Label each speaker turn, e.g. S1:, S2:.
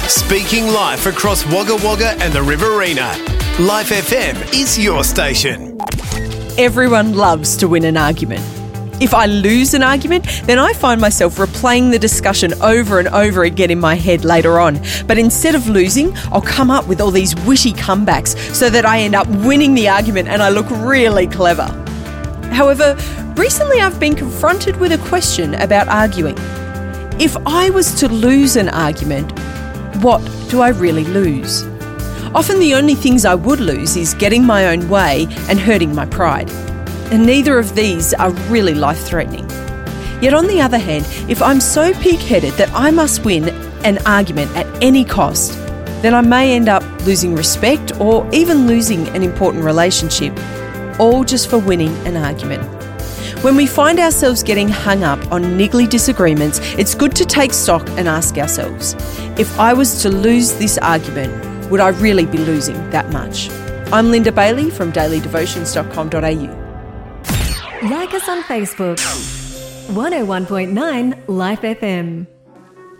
S1: Speaking live across Wagga Wagga and the Riverina. Life FM is your station.
S2: Everyone loves to win an argument. If I lose an argument, then I find myself replaying the discussion over and over again in my head later on. But instead of losing, I'll come up with all these witty comebacks so that I end up winning the argument and I look really clever. However, recently I've been confronted with a question about arguing. If I was to lose an argument, what do I really lose? Often the only things I would lose is getting my own way and hurting my pride. And neither of these are really life-threatening. Yet on the other hand, if I'm so pig-headed that I must win an argument at any cost, then I may end up losing respect or even losing an important relationship, all just for winning an argument. When we find ourselves getting hung up on niggly disagreements, it's good to take stock and ask ourselves, if I was to lose this argument, would I really be losing that much? I'm Linda Bailey from dailydevotions.com.au.
S3: Like us on Facebook. 101.9 Life FM.